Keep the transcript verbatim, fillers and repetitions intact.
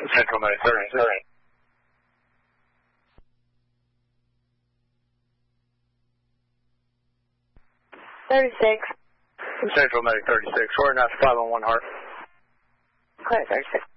Central Medic thirty-six. thirty-six. Central Medic thirty-six. We're enough five on one heart. Clear thirty-six.